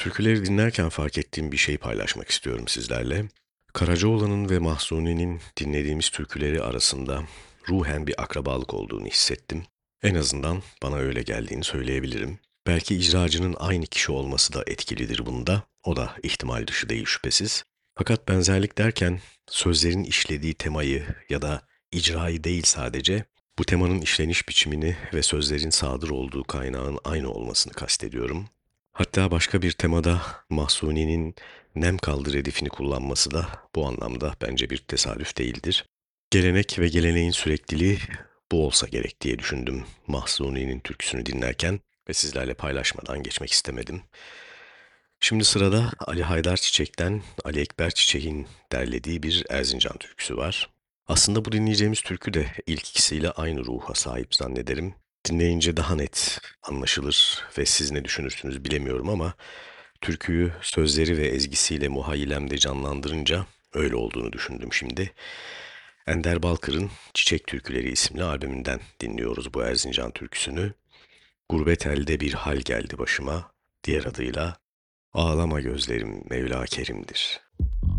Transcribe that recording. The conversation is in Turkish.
Türküleri dinlerken fark ettiğim bir şey paylaşmak istiyorum sizlerle. Karacaoğlan'ın ve Mahsuni'nin dinlediğimiz türküleri arasında ruhen bir akrabalık olduğunu hissettim. En azından bana öyle geldiğini söyleyebilirim. Belki icracının aynı kişi olması da etkilidir bunda. O da ihtimal dışı değil şüphesiz. Fakat benzerlik derken sözlerin işlediği temayı ya da icrayı değil sadece bu temanın işleniş biçimini ve sözlerin sadır olduğu kaynağın aynı olmasını kastediyorum. Hatta başka bir temada Mahsuni'nin nem kaldır redifini kullanması da bu anlamda bence bir tesadüf değildir. Gelenek ve geleneğin sürekliliği bu olsa gerek diye düşündüm Mahsuni'nin türküsünü dinlerken ve sizlerle paylaşmadan geçmek istemedim. Şimdi sırada Ali Haydar Çiçek'ten Ali Ekber Çiçek'in derlediği bir Erzincan türküsü var. Aslında bu dinleyeceğimiz türkü de ilk ikisiyle aynı ruha sahip zannederim. Dinleyince daha net anlaşılır ve siz ne düşünürsünüz bilemiyorum ama türküyü sözleri ve ezgisiyle muhayyilemde canlandırınca öyle olduğunu düşündüm şimdi. Ender Balkır'ın Çiçek Türküleri isimli albümünden dinliyoruz bu Erzincan türküsünü. Gurbet elde bir hal geldi başıma, diğer adıyla Ağlama gözlerim Mevla Kerim'dir.